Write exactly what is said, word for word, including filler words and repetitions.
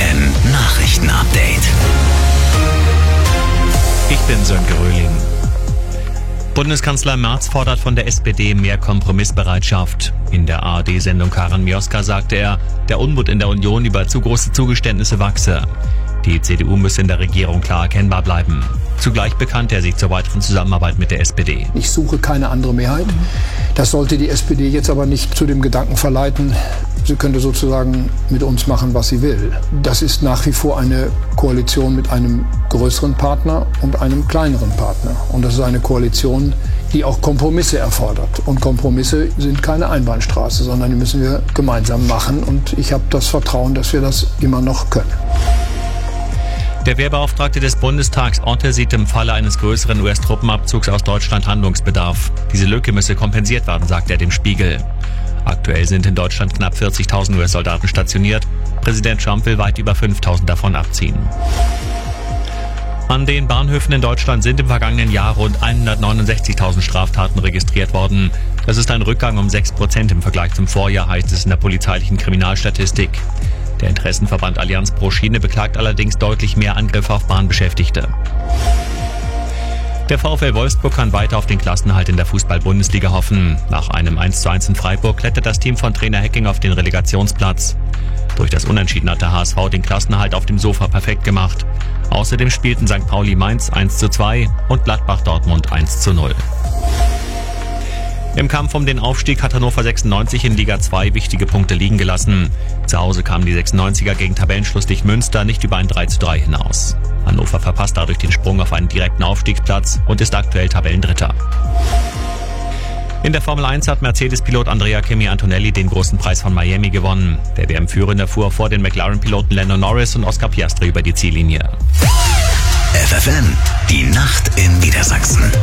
N Nachrichten-Update. Ich bin Sönke Röhling. Bundeskanzler Merz fordert von der S P D mehr Kompromissbereitschaft. In der A R D-Sendung Karin Mioska sagte er, der Unmut in der Union über zu große Zugeständnisse wachse. Die C D U müsse in der Regierung klar erkennbar bleiben. Zugleich bekannte er sich zur weiteren Zusammenarbeit mit der S P D. Ich suche keine andere Mehrheit. Das sollte die S P D jetzt aber nicht zu dem Gedanken verleiten, sie könnte sozusagen mit uns machen, was sie will. Das ist nach wie vor eine Koalition mit einem größeren Partner und einem kleineren Partner. Und das ist eine Koalition, die auch Kompromisse erfordert. Und Kompromisse sind keine Einbahnstraße, sondern die müssen wir gemeinsam machen. Und ich habe das Vertrauen, dass wir das immer noch können. Der Wehrbeauftragte des Bundestags Otte sieht im Falle eines größeren U S-Truppenabzugs aus Deutschland Handlungsbedarf. Diese Lücke müsse kompensiert werden, sagt er dem Spiegel. Aktuell sind in Deutschland knapp vierzigtausend U S-Soldaten stationiert. Präsident Trump will weit über fünftausend davon abziehen. An den Bahnhöfen in Deutschland sind im vergangenen Jahr rund hundertneunundsechzigtausend Straftaten registriert worden. Das ist ein Rückgang um sechs Prozent im Vergleich zum Vorjahr, heißt es in der polizeilichen Kriminalstatistik. Der Interessenverband Allianz pro Schiene beklagt allerdings deutlich mehr Angriffe auf Bahnbeschäftigte. Der VfL Wolfsburg kann weiter auf den Klassenerhalt in der Fußball-Bundesliga hoffen. Nach einem eins zu eins in Freiburg klettert das Team von Trainer Hecking auf den Relegationsplatz. Durch das Unentschieden hat der H S V den Klassenerhalt auf dem Sofa perfekt gemacht. Außerdem spielten Sankt Pauli Mainz eins zu zwei und Gladbach Dortmund eins zu null. Im Kampf um den Aufstieg hat Hannover sechsundneunzig in Liga zwei wichtige Punkte liegen gelassen. Zu Hause kamen die sechsundneunziger gegen Tabellenschlusslicht Münster nicht über ein drei zu drei hinaus. Hannover verpasst dadurch den Sprung auf einen direkten Aufstiegsplatz und ist aktuell Tabellendritter. In der Formel eins hat Mercedes-Pilot Andrea Kimi Antonelli den großen Preis von Miami gewonnen. Der W M-Führende fuhr vor den McLaren-Piloten Lando Norris und Oscar Piastri über die Ziellinie. F F N, die Nacht in Niedersachsen.